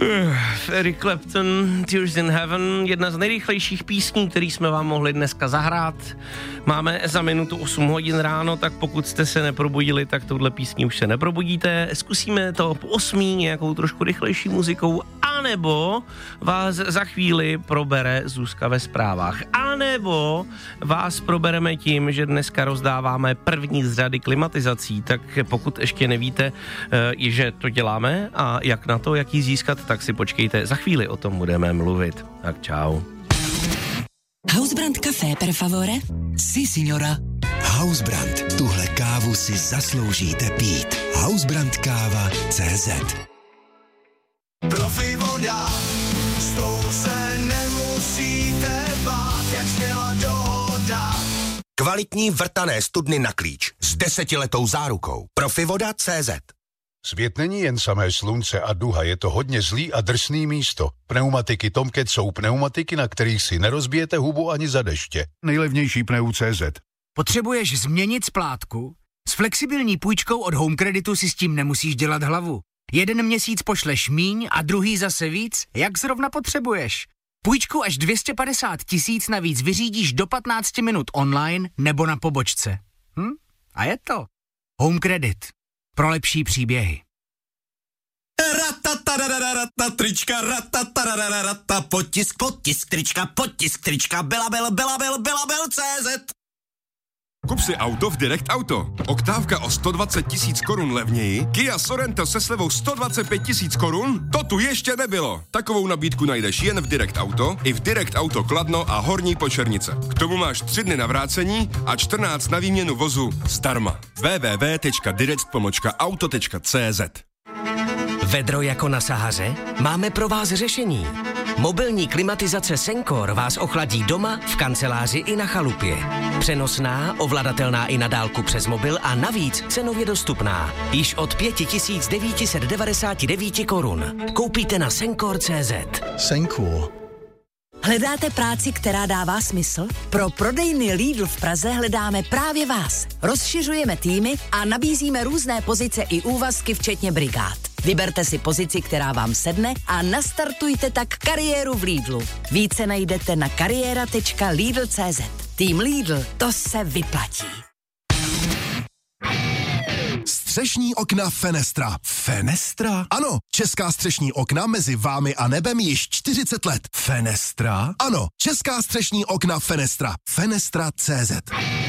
Eric Clapton, Tears in Heaven, jedna z nejrychlejších písní, který jsme vám mohli dneska zahrát. Máme za minutu 8 hodin ráno, tak pokud jste se neprobudili, tak touhle písní už se neprobudíte. Zkusíme to po 8 nějakou trošku rychlejší muzikou, anebo vás za chvíli probere Zuzka ve zprávách. Anebo vás probereme tím, že dneska rozdáváme první z řady klimatizací, tak pokud ještě nevíte, že to děláme a jak na to, jak ji získat, tak si počkejte, za chvíli o tom budeme mluvit. Tak čau. Hausbrand Café per favore? Si, signora. Hausbrand, tuhle kávu si zasloužíte pít. Hausbrandkáva.cz. Profi voda, s tou se nemusíte bát, jak zněla dohoda. Kvalitní vrtané studny na klíč s 10letou zárukou. Profivoda.cz. Svět není jen samé slunce a duha, je to hodně zlý a drsný místo. Pneumatiky Tomcat jsou pneumatiky, na kterých si nerozbijete hubu ani za deště. Nejlevnější pneu.cz. Potřebuješ změnit splátku? S flexibilní půjčkou od Home Creditu si s tím nemusíš dělat hlavu. Jeden měsíc pošleš míň a druhý zase víc, jak zrovna potřebuješ. Půjčku až 250 000 navíc vyřídíš do 15 minut online nebo na pobočce. A je to Home Credit. Pro lepší příběhy. Trička, potisk, trička, belabel.cz. Kup si auto v Direct Auto. Oktávka o 120 000 korun levněji, Kia Sorento se slevou 125 000 korun? To tu ještě nebylo. Takovou nabídku najdeš jen v Direct Auto, i v Direct Auto Kladno a Horní Počernice. K tomu máš 3 dny na vrácení a 14 na výměnu vozu zdarma. www.direct.auto.cz. Vedro jako na Sahaře? Máme pro vás řešení. Mobilní klimatizace Senkor vás ochladí doma, v kanceláři i na chalupě. Přenosná, ovladatelná i na dálku přes mobil a navíc cenově dostupná. Již od 5 999 korun. Koupíte na Senkor.cz. Senkor. Hledáte práci, která dává smysl? Pro prodejny Lidl v Praze hledáme právě vás. Rozšiřujeme týmy a nabízíme různé pozice i úvazky, včetně brigád. Vyberte si pozici, která vám sedne a nastartujte tak kariéru v Lidlu. Více najdete na kariéra.lidl.cz. Tým Lidl, to se vyplatí. Střešní okna Fenestra. Fenestra? Ano, česká střešní okna mezi vámi a nebem již 40 let. Fenestra? Ano, česká střešní okna Fenestra. Fenestra.cz.